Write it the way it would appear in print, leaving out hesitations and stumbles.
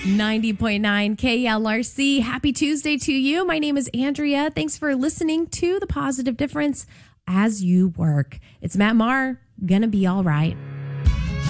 90.9 KLRC. Happy Tuesday to you. My name is Andrea. Thanks for listening to The Positive Difference as you work. It's Matt Maher. Gonna be all right.